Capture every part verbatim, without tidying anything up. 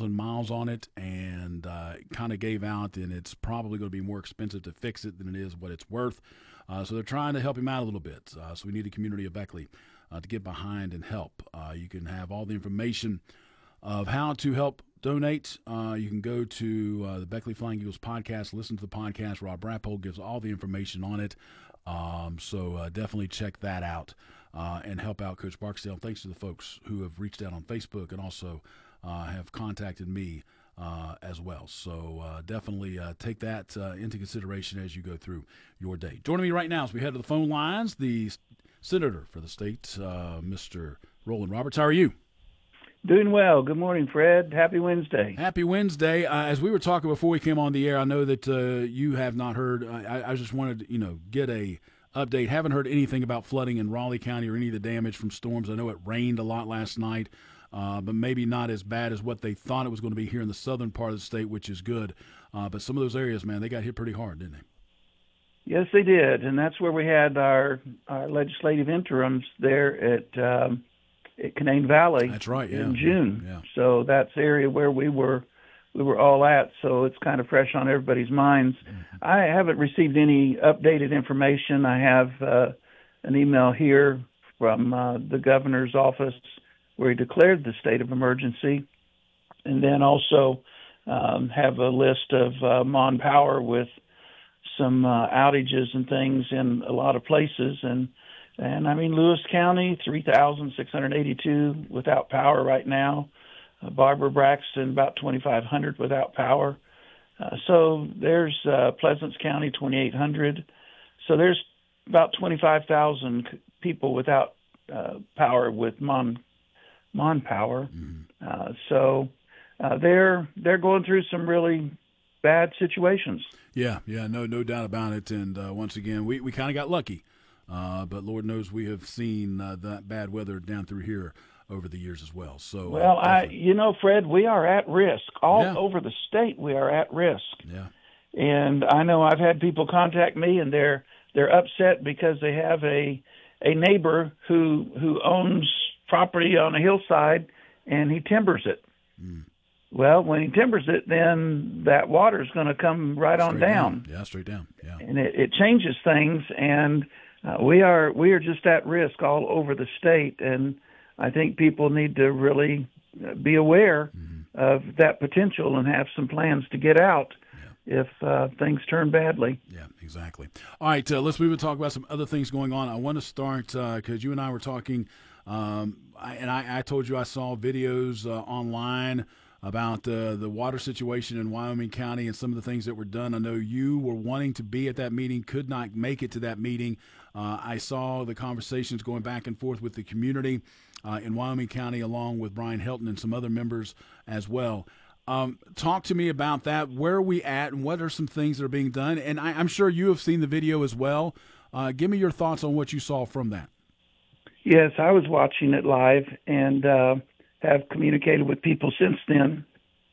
thousand miles on it, and uh, it kind of gave out, and it's probably going to be more expensive to fix it than it is what it's worth. Uh, so they're trying to help him out a little bit. Uh, so we need the community of Beckley uh, to get behind and help. Uh, you can have all the information of how to help donate. Uh, you can go to uh, the Beckley Flying Eagles podcast, listen to the podcast. Rob Rappold gives all the information on it. Um, so uh, definitely check that out uh, and help out Coach Barksdale. Thanks to the folks who have reached out on Facebook and also uh, have contacted me uh, as well. So uh, definitely uh, take that uh, into consideration as you go through your day. Joining me right now as we head to the phone lines, the Senator for the state, uh, Mister Roland Roberts. How are you? Doing well. Good morning, Fred. Happy Wednesday. Happy Wednesday. Uh, as we were talking before we came on the air, I know that uh, you have not heard. I, I just wanted to, you know, get a update. Haven't heard anything about flooding in Raleigh County or any of the damage from storms. I know it rained a lot last night, uh, but maybe not as bad as what they thought it was going to be here in the southern part of the state, which is good. Uh, but some of those areas, man, they got hit pretty hard, didn't they? Yes, they did, and that's where we had our, our legislative interims there at um, at Canaan Valley. That's right, yeah. In June. Yeah. So that's the area where we were we were all at. So it's kind of fresh on everybody's minds. Mm-hmm. I haven't received any updated information. I have uh, an email here from uh, the governor's office where he declared the state of emergency, and then also um, have a list of uh, Mon Power with some uh, outages and things in a lot of places. And And, I mean, Lewis County, three thousand six hundred eighty-two without power right now. Uh, Barbara Braxton, about twenty-five hundred without power. Uh, so there's uh, Pleasants County, twenty-eight hundred. So there's about twenty-five thousand people without uh, power with Mon, Mon Power. Mm-hmm. Uh, so uh, they're they're going through some really bad situations. Yeah, yeah, no, no doubt about it. And uh, once again, we, we kind of got lucky. Uh, but Lord knows we have seen uh, that bad weather down through here over the years as well. So, well, uh, I, you know, Fred, we are at risk all yeah. over the state. We are at risk. Yeah. And I know I've had people contact me, and they're they're upset because they have a a neighbor who who owns property on a hillside, and he timbers it. Mm. Well, when he timbers it, then that water is going to come right straight on down. down. Yeah, straight down. Yeah. And it, it changes things, and Uh, we are we are just at risk all over the state, and I think people need to really be aware mm-hmm. of that potential and have some plans to get out yeah. if uh, things turn badly. Yeah, exactly. All right, uh, let's move and talk about some other things going on. I want to start because uh, you and I were talking, um, I, and I, I told you I saw videos uh, online about uh, the water situation in Wyoming County and some of the things that were done. I know you were wanting to be at that meeting, could not make it to that meeting. Uh, I saw the conversations going back and forth with the community uh, in Wyoming County, along with Brian Helton and some other members as well. Um, talk to me about that. Where are we at, and what are some things that are being done? And I, I'm sure you have seen the video as well. Uh, give me your thoughts on what you saw from that. Yes, I was watching it live, and uh, have communicated with people since then.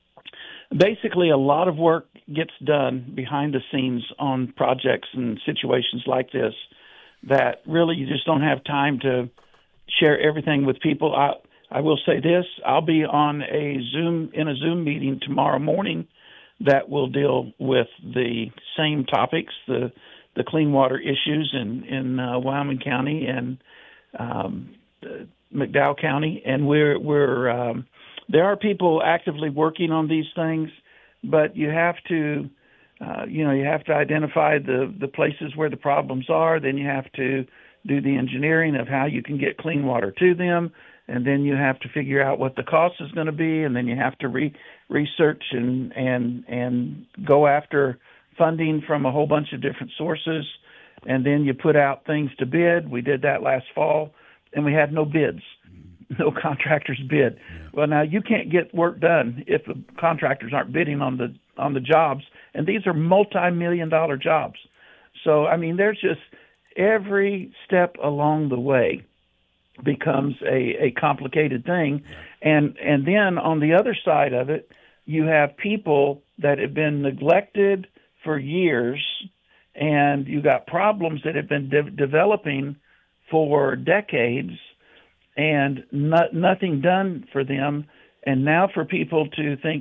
Basically, a lot of work gets done behind the scenes on projects and situations like this that really you just don't have time to share everything with people. I, I will say this, I'll be on a Zoom in a Zoom meeting tomorrow morning that will deal with the same topics, the the clean water issues in, in uh, Wyoming County and um, uh, McDowell County, and we're we're um, there are people actively working on these things, but you have to, uh, you know, you have to identify the the places where the problems are. Then you have to do the engineering of how you can get clean water to them, and then you have to figure out what the cost is going to be, and then you have to re- research and and and go after funding from a whole bunch of different sources, and then you put out things to bid. We did that last fall, and we had no bids. No contractors bid. Yeah. Well, now you can't get work done if the contractors aren't bidding on the on the jobs, and these are multi-million dollar jobs. So, I mean, there's just every step along the way becomes a, a complicated thing, yeah. and and then on the other side of it, you have people that have been neglected for years, and you got problems that have been de- developing for decades, and not, nothing done for them. And now for people to think